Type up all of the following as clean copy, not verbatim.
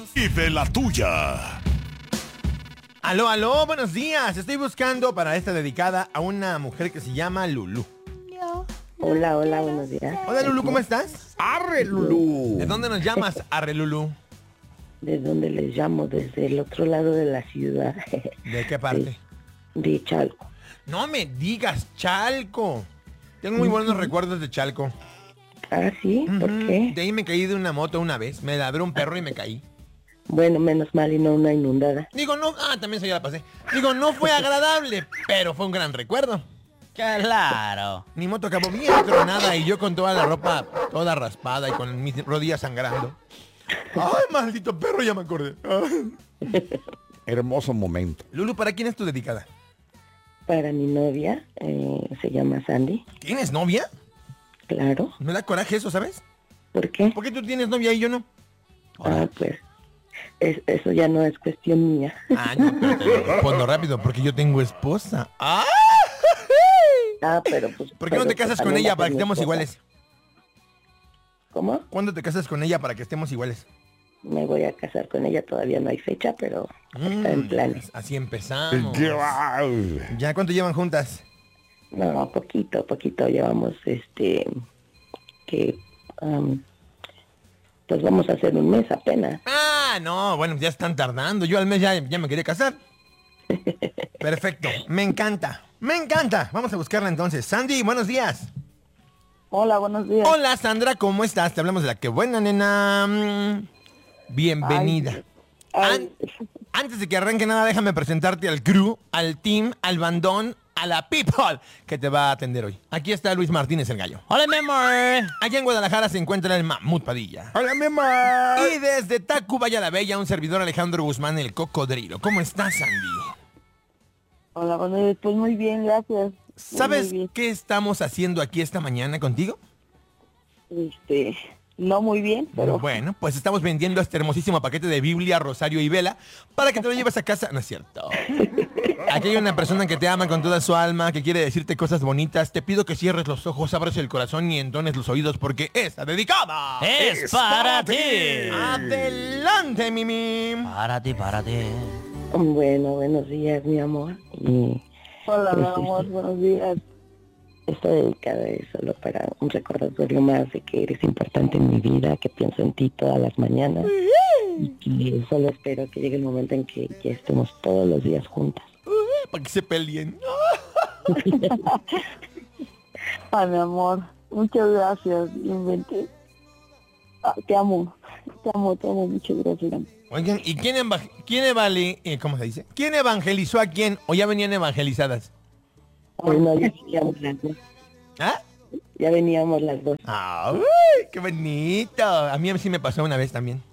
Y de la tuya. Aló, aló, buenos días. Estoy buscando para esta dedicada a una mujer que se llama Lulú. Hola, hola, buenos días. Hola Lulú, ¿cómo estás? ¡Arre, Lulú! ¿De dónde nos llamas, Arre Lulú? ¿De dónde les llamo? Desde el otro lado de la ciudad. ¿De qué parte? De Chalco. No me digas, Chalco. Tengo muy buenos recuerdos de Chalco. Ah, ¿sí? ¿Por qué? De ahí me caí de una moto una vez. Me ladró un perro y me caí. Bueno, menos mal y no una inundada. Digo, no, también se ya la pasé. Digo, no fue agradable, pero fue un gran recuerdo. Claro. Mi moto acabó bien tronada y yo con toda la ropa toda raspada y con mis rodillas sangrando. Ay, maldito perro, ya me acordé. Hermoso momento. Lulu, ¿para quién es tu dedicada? Para mi novia, se llama Sandy. ¿Tienes novia? Claro. Me da coraje eso, ¿sabes? ¿Por qué? ¿Por qué tú tienes novia y yo no? Ah, pues, eso ya no es cuestión mía. Ah, no, pero te lo respondo rápido porque yo tengo esposa. ¡Ah! Ah, pero pues... ¿Por qué no te casas con ella para que estemos iguales? ¿Cómo? ¿Cuándo te casas con ella para que estemos iguales? Me voy a casar con ella, todavía no hay fecha, pero está en planes. Así empezamos. ¡Guau! ¿Ya cuánto llevan juntas? No, poquito, llevamos pues vamos a hacer un mes apenas. Ah, no, bueno, ya están tardando. Yo al mes ya me quería casar. Perfecto, me encanta. Me encanta. Vamos a buscarla entonces. Sandy, buenos días. Hola, buenos días. Hola Sandra, ¿cómo estás? Te hablamos de La Que Buena, nena. Bienvenida. Antes de que arranque nada, déjame presentarte al crew, al team, al bandón, a la people que te va a atender hoy. Aquí está Luis Martínez el Gallo. Hola, mi amor. Allá en Guadalajara se encuentra el Mamut Padilla. ¡Hola, mi amor! Y desde Tacubaya la Bella, un servidor Alejandro Guzmán, el Cocodrilo. ¿Cómo estás, Sandy? Hola, bueno, pues muy bien, gracias. ¿Sabes Muy bien. qué estamos haciendo aquí esta mañana contigo? No muy bien, pero... Bueno, pues estamos vendiendo este hermosísimo paquete de Biblia, Rosario y Vela para que te lo lleves a casa. No es cierto. Aquí hay una persona que te ama con toda su alma, que quiere decirte cosas bonitas. Te pido que cierres los ojos, abres el corazón y entones los oídos porque esta dedicada Es para ti. Adelante, Mimi. Para ti. Bueno, buenos días, mi amor. Hola, mi amor, buenos días. Esta dedicada es solo para un recordatorio más de que eres importante en mi vida, que pienso en ti todas las mañanas. Y que solo espero que llegue el momento en que ya estemos todos los días juntas. Para que se peleen. Ay, mi amor, muchas gracias. Inventé. Te amo, muchas gracias. Oigan, ¿y cómo se dice? ¿Quién evangelizó a quién? ¿O ya venían evangelizadas? Bueno, ya veníamos las dos. ¿Ah? Ya veníamos las dos. ¡Ay, qué bonito! A mí sí me pasó una vez también.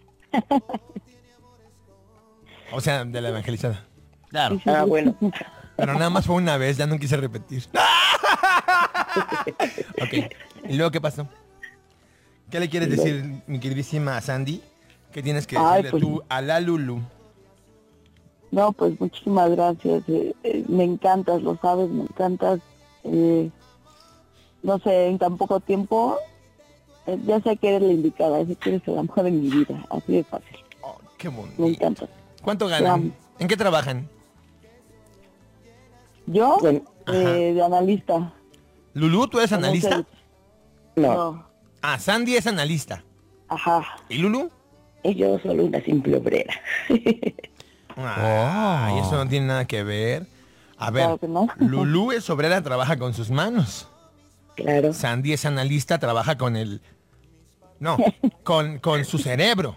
O sea, de la evangelizada. Claro. Ah, bueno. Pero nada más fue una vez, ya no quise repetir. Ok, ¿y luego qué pasó? ¿Qué le quieres decir, mi queridísima Sandy? ¿Qué tienes que decirle tú a la Lulu? No, pues muchísimas gracias. Me encantas, lo sabes, me encantas. No sé, en tan poco tiempo, ya sé que eres la indicada, sé que eres el amor de mi vida, así de fácil. Oh, qué bonito. Me encanta. ¿Cuánto ganan? ¿En qué trabajan? Yo, de analista. Lulu, ¿tú eres analista? No. Ah, Sandy es analista. Ajá. ¿Y Lulu? Yo solo una simple obrera. Ay, eso no tiene nada que ver. A ver, Claro que no. Lulú es obrera, trabaja con sus manos. Claro. Sandy es analista, trabaja con el... No, con su cerebro.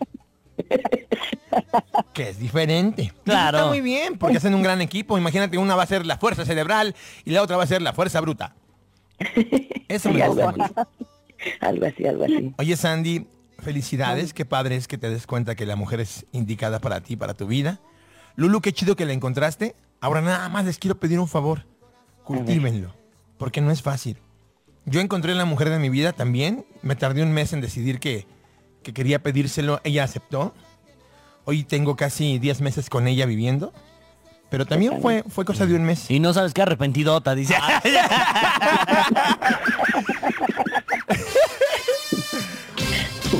Que es diferente. Claro. Está muy bien, porque hacen un gran equipo. Imagínate, una va a ser la fuerza cerebral y la otra va a ser la fuerza bruta. Eso Sí, me algo gusta mucho. así. Algo así. Oye, Sandy, felicidades. Qué padre es que te des cuenta que la mujer es indicada para ti, para tu vida. Lulu, qué chido que la encontraste. Ahora nada más les quiero pedir un favor. Cultívenlo, porque no es fácil. Yo encontré la mujer de mi vida también. Me tardé un mes en decidir que quería pedírselo. Ella aceptó. Hoy tengo casi 10 meses con ella viviendo. Pero también fue cosa de un mes. Y no sabes qué arrepentidota, dice.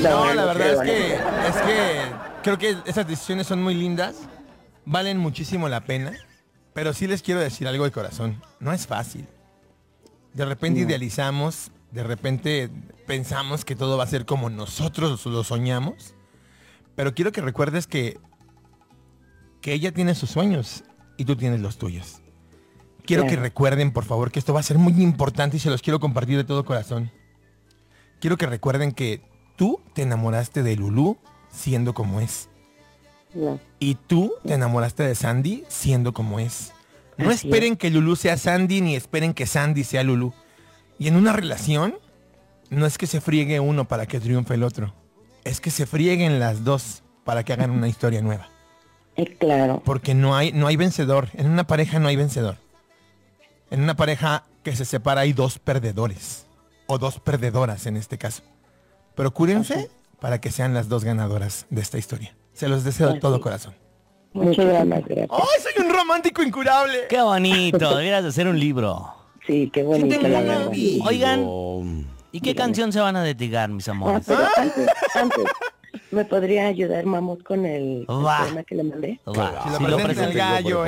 No, la no verdad creo, es que creo que esas decisiones son muy lindas, valen muchísimo la pena, pero sí les quiero decir algo de corazón. No es fácil. De repente idealizamos, de repente pensamos que todo va a ser como nosotros lo soñamos, pero quiero que recuerdes que ella tiene sus sueños y tú tienes los tuyos. Quiero que recuerden, por favor, que esto va a ser muy importante y se los quiero compartir de todo corazón. Quiero que recuerden que tú te enamoraste de Lulú siendo como es. No. Y tú te enamoraste de Sandy siendo como es. No Así esperen que Lulú sea Sandy ni esperen que Sandy sea Lulú. Y en una relación no es que se friegue uno para que triunfe el otro. Es que se frieguen las dos para que hagan una historia nueva. Claro. Porque no hay vencedor. En una pareja no hay vencedor. En una pareja que se separa hay dos perdedores. O dos perdedoras en este caso. Procúrense para que sean las dos ganadoras de esta historia. Se los deseo de todo corazón. Muchísimas gracias. ¡Ay, soy un romántico incurable! Qué bonito, deberías de hacer un libro. Sí, qué bonito, la verdad. Oigan, ¿y qué canción se van a dedicar, mis amores? Pero antes, ¿me podría ayudar, Mamut, con el Va. tema que le mandé? Va, Si lo presenta el gallo,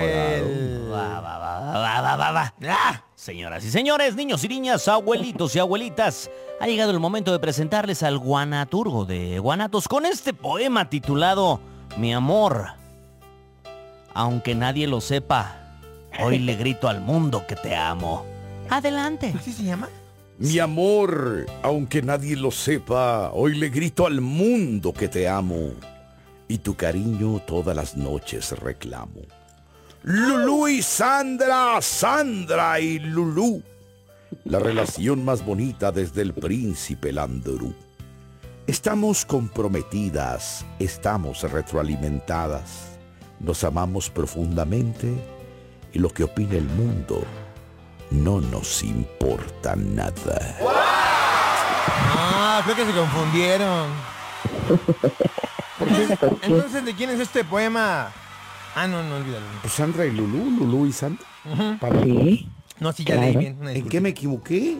va. Señoras y señores, niños y niñas, abuelitos y abuelitas, ha llegado el momento de presentarles al guanaturgo de Guanatos con este poema titulado Mi amor. Aunque nadie lo sepa, hoy le grito al mundo que te amo. Adelante. ¿Así se llama? Mi amor, aunque nadie lo sepa, hoy le grito al mundo que te amo. Y tu cariño todas las noches reclamo. Lulú y Sandra, Sandra y Lulú. La relación más bonita desde el príncipe Landurú. Estamos comprometidas, estamos retroalimentadas. Nos amamos profundamente y lo que opine el mundo no nos importa nada. Ah, creo que se confundieron. Entonces, ¿de quién es este poema? Ah, no, olvídalo. Pues Sandra y Lulú, Lulú y Sandra. Sí. No, sí, ya leí bien. Una ¿En disculpa. qué me equivoqué?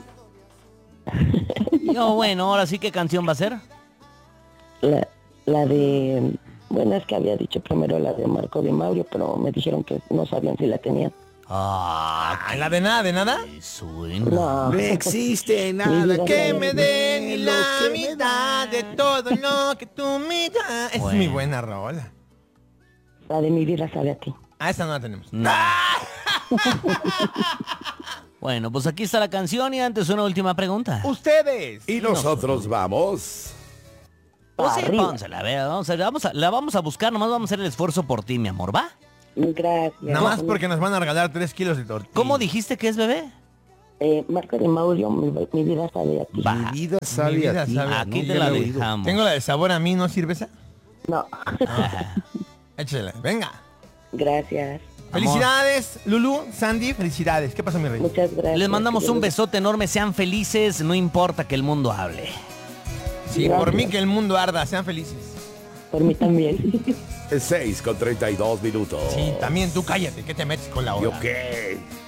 No, bueno, ahora sí, ¿qué canción va a ser? La de... Bueno, es que había dicho primero la de Marco de Mauro, pero me dijeron que no sabían si la tenían. Ah, ¿la de nada, de nada? Suena. No. No existe nada Que me den ni lo la que me mitad de todo lo que tú me das. Esa es Bueno. mi buena rola. La de Mi vida sabe a ti. Ah, esa no la tenemos. No. Bueno, pues aquí está la canción y antes una última pregunta. Ustedes. Y nosotros vamos. Pues sí, Arriba. pónsela, a ver, la vamos a buscar, nomás vamos a hacer el esfuerzo por ti, mi amor, ¿va? Gracias. Nada más porque nos van a regalar 3 kilos de tortilla. ¿Cómo dijiste que es, bebé? Marco de Mauro, mi vida sabe a ti. Va. Mi vida Mi sabe vida a ti. sabe a Aquí ti. te Yo la le he oído. dejamos. Tengo la de sabor a mí, ¿no sirve esa? No. Échela, venga. Gracias. Felicidades, Lulú, Sandy, felicidades. ¿Qué pasó, mi rey? Muchas gracias. Les mandamos un besote enorme, sean felices, no importa que el mundo hable. Sí, por mí que el mundo arda, sean felices. Por mí también. 6:32 minutos. Sí, también tú cállate, ¿qué te metes con la ¿Y hora? qué?